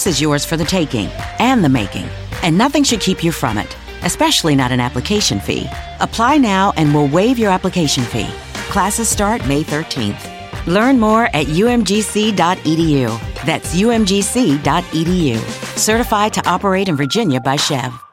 class is yours for the taking and the making, and nothing should keep you from it, especially not an application fee. Apply now and we'll waive your application fee. Classes start May 13th. Learn more at umgc.edu. That's umgc.edu. Certified to operate in Virginia by Chev.